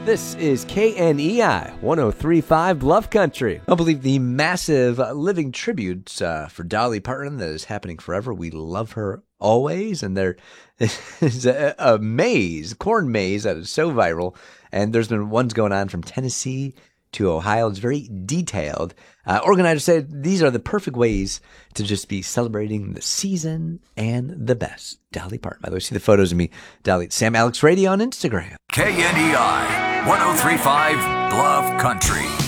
This is KNEI 103.5 Bluff Country. I believe the massive living tribute for Dolly Parton that is happening forever. We love her always. And there is a maze, corn maze that is so viral. And there's been ones going on from Tennessee to Ohio. It's very detailed. Organizers say these are the perfect ways to just be celebrating the season and the best. Dolly Parton. By the way, see the photos of me, Dolly, Sam Alex Radio on Instagram. KNEI 103.5 Bluff Country.